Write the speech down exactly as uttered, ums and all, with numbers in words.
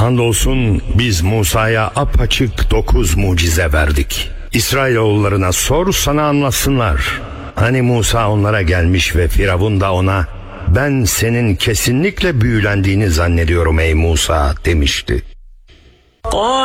Andolsun biz Musa'ya apaçık dokuz mucize verdik. İsrailoğullarına sor, sana anlatsınlar. Hani Musa onlara gelmiş ve Firavun da ona ben senin kesinlikle büyülendiğini zannediyorum ey Musa demişti.